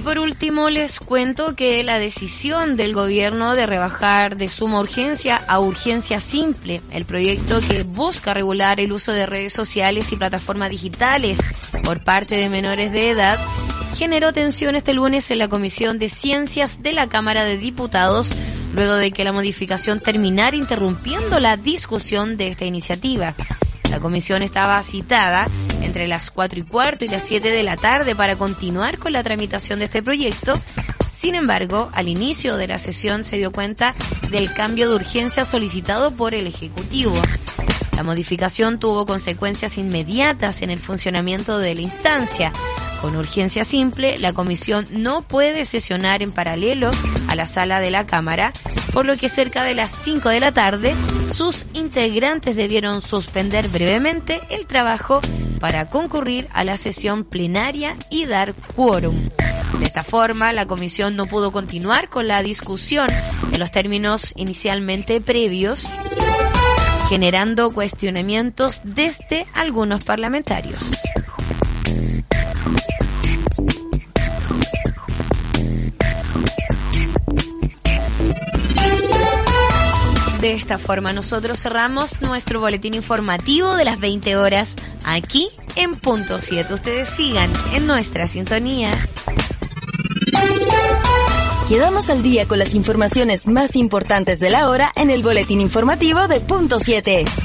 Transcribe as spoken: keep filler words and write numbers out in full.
por último les cuento que la decisión del gobierno de rebajar de suma urgencia a urgencia simple el proyecto que busca regular el uso de redes sociales y plataformas digitales por parte de menores de edad generó tensión este lunes en la Comisión de Ciencias de la Cámara de Diputados, luego de que la modificación terminara interrumpiendo la discusión de esta iniciativa. La comisión estaba citada entre las cuatro y cuarto y las siete de la tarde para continuar con la tramitación de este proyecto. Sin embargo, al inicio de la sesión se dio cuenta del cambio de urgencia solicitado por el Ejecutivo. La modificación tuvo consecuencias inmediatas en el funcionamiento de la instancia. Con urgencia simple, la comisión no puede sesionar en paralelo a la sala de la Cámara, por lo que cerca de las cinco de la tarde, sus integrantes debieron suspender brevemente el trabajo para concurrir a la sesión plenaria y dar quórum. De esta forma, la comisión no pudo continuar con la discusión en los términos inicialmente previos, generando cuestionamientos desde algunos parlamentarios. De esta forma nosotros cerramos nuestro boletín informativo de las veinte horas aquí en Punto siete. Ustedes sigan en nuestra sintonía. Quedamos al día con las informaciones más importantes de la hora en el boletín informativo de Punto siete.